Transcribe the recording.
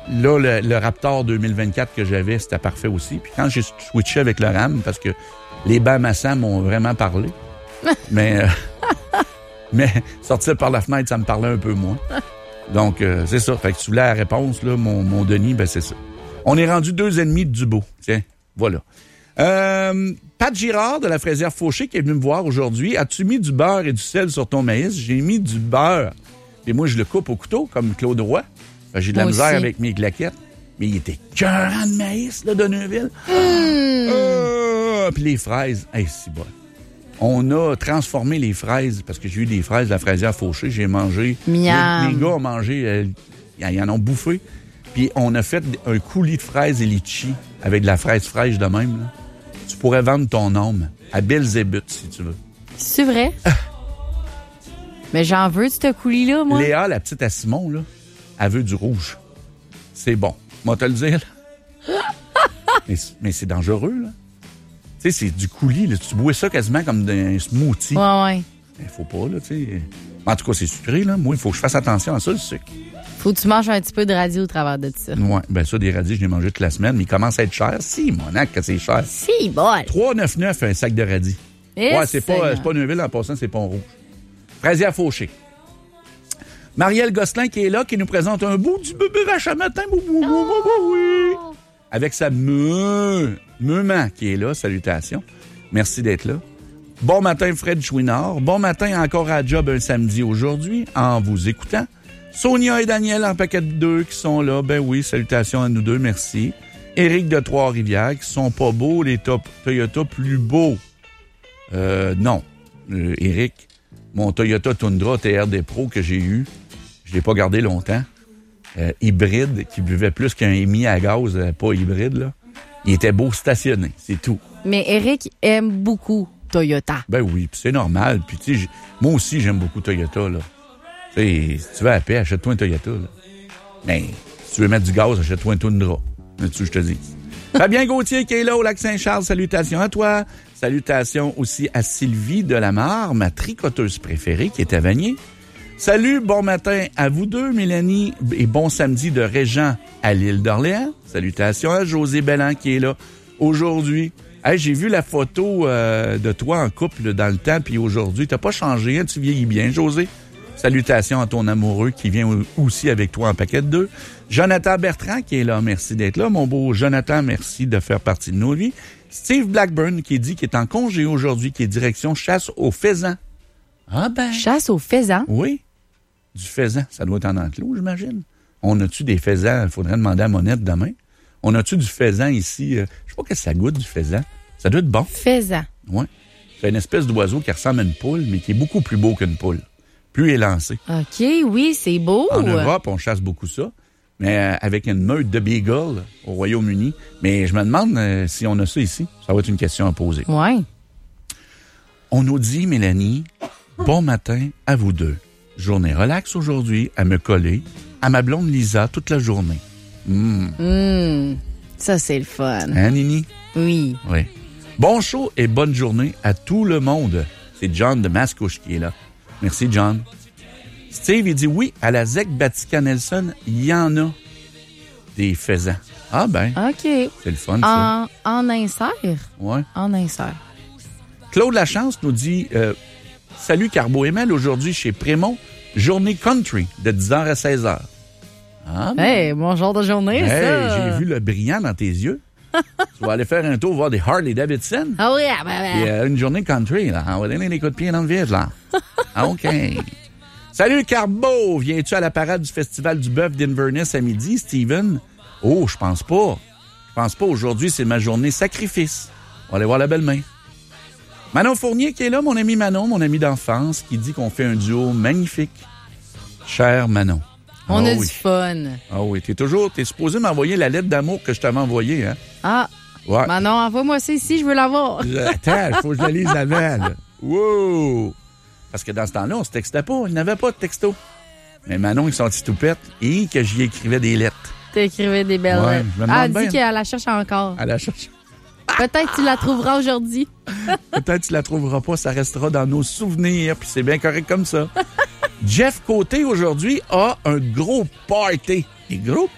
Là, le Raptor 2024 que j'avais, c'était parfait aussi. Puis quand j'ai switché avec le RAM, parce que les bancs massants m'ont vraiment parlé, mais sortir par la fenêtre, ça me parlait un peu moins. Donc, c'est ça. Fait que tu voulais la réponse, là, mon Denis, ben c'est ça. On est rendu 2,5 de Dubo. Tiens, voilà. Pat Girard de la Fraisière Fauché qui est venu me voir aujourd'hui. As-tu mis du beurre et du sel sur ton maïs? J'ai mis du beurre. Et moi, je le coupe au couteau, comme Claude Roy. J'ai de la misère avec mes glaquettes. Mais il était cœurant de maïs, là, de Neuville. Puis les fraises, c'est bon. On a transformé les fraises, parce que j'ai eu des fraises de la Fraisière Fauché. J'ai mangé. Les gars ont mangé, ils en ont bouffé. Puis on a fait un coulis de fraises et litchi avec de la fraise fraîche de même. Là. Tu pourrais vendre ton âme à Belzébuth, si tu veux. C'est vrai? Mais j'en veux de ce coulis-là, moi. Léa, la petite à Simon, là, elle veut du rouge. C'est bon. Moi, te le dire. mais c'est dangereux, là. Tu sais, c'est du coulis, là. Tu bois ça quasiment comme d'un smoothie. Ouais. Il faut pas, là, tu sais. En tout cas, c'est sucré, là. Moi, il faut que je fasse attention à ça, le sucre. Faut que tu manges un petit peu de radis au travers de ça. Ouais, ben ça, des radis, je l'ai mangé toute la semaine, mais il commence à être cher. Si, monac, que c'est cher. Si, bon. 3,99 un sac de radis. Ouais, c'est pas Neuville en passant, c'est Pont-Rouge. Fraisière Fauché. Marielle Gosselin qui est là, qui nous présente un bout du bébé vache à matin. Oui. Avec sa maman qui est là. Salutations. Merci d'être là. Bon matin, Fred Chouinard. Bon matin encore à job un samedi aujourd'hui, en vous écoutant. Sonia et Daniel en paquet de 2 qui sont là. Ben oui, salutations à nous deux, merci. Éric de Trois-Rivières qui sont pas beaux, les Toyota plus beaux. Non. Éric, mon Toyota Tundra TRD Pro que j'ai eu, je l'ai pas gardé longtemps. Hybride, qui buvait plus qu'un émis à gaz, pas hybride, là. Il était beau stationné, c'est tout. Mais Éric aime beaucoup Toyota. Ben oui, puis c'est normal. Puis tu sais, moi aussi, j'aime beaucoup Toyota, là. Tu sais, si tu veux à la paix, achète-toi un Toyota, là. Mais si tu veux mettre du gaz, achète-toi un Tundra. Là-dessus, je te dis. Fabien Gauthier qui est là au Lac-Saint-Charles, salutations à toi. Salutations aussi à Sylvie Delamarre, ma tricoteuse préférée qui est à Vanier. Salut, bon matin à vous deux, Mélanie, et bon samedi de Régent à l'île d'Orléans. Salutations à José Bellan qui est là aujourd'hui. Hey, j'ai vu la photo de toi en couple dans le temps, puis aujourd'hui, t'as pas changé, hein, tu vieillis bien, José. Salutations à ton amoureux qui vient aussi avec toi en paquet de 2. Jonathan Bertrand qui est là, merci d'être là. Mon beau Jonathan, merci de faire partie de nos vies. Steve Blackburn qui dit qu'il est en congé aujourd'hui, qui est direction chasse aux faisans. Ah ben. Chasse aux faisans? Oui. Du faisan. Ça doit être en enclos, j'imagine. On a-tu des faisans? Il faudrait demander à Monette demain. On a-tu du faisan ici? Je sais pas qu'est-ce que ça goûte, du faisan. Ça doit être bon. Faisan. Oui. C'est une espèce d'oiseau qui ressemble à une poule, mais qui est beaucoup plus beau qu'une poule. Plus élancé. OK, oui, c'est beau. En Europe, on chasse beaucoup ça. Mais avec une meute de beagle au Royaume-Uni. Mais je me demande si on a ça ici. Ça va être une question à poser. Oui. On nous dit, Mélanie, bon matin à vous deux. Journée relax aujourd'hui, à me coller à ma blonde Lisa toute la journée. Ça, c'est le fun. Hein, Nini? Oui. Oui. Bon show et bonne journée à tout le monde. C'est John de Mascouche qui est là. Merci, John. Steve, il dit oui, à la ZEC Batica-Nelson, il y en a des faisans. Ah ben. OK. C'est le fun, ça. En insert? Oui. En insert. Claude Lachance nous dit salut Carbo et Mel, aujourd'hui chez Prémont, journée country de 10h à 16h. Ah ben. Hey, bon genre de journée, ça. J'ai vu le brillant dans tes yeux. Tu vas aller faire un tour voir des Harley Davidson. Ah oui, Et, une journée country, là. On va donner des coups de pied dans le vide, là. OK. Salut Carbo, viens-tu à la parade du Festival du Bœuf d'Inverness à midi, Steven? Oh, je pense pas. Je pense pas. Aujourd'hui, c'est ma journée sacrifice. On va aller voir la belle-main. Manon Fournier qui est là, mon ami Manon, mon ami d'enfance, qui dit qu'on fait un duo magnifique. Cher Manon. On a du fun. Ah oui, t'es supposé m'envoyer la lettre d'amour que je t'avais envoyée, hein? Ah. Ouais. Manon, envoie-moi ça ici, je veux l'avoir. Attends, il faut que je la lise avant, là. Wow! Parce que dans ce temps-là, on se textait pas. Il n'avait pas de texto. Mais Manon, il sortit tout pète et que j'y écrivais des lettres. T'écrivais des belles lettres. Je me demande Elle bien. dit qu'elle la cherche encore. Elle la cherche. Peut-être que tu la trouveras aujourd'hui. Peut-être que tu la trouveras pas. Ça restera dans nos souvenirs. Puis c'est bien correct comme ça. Jeff Côté, aujourd'hui, a un gros party. Un gros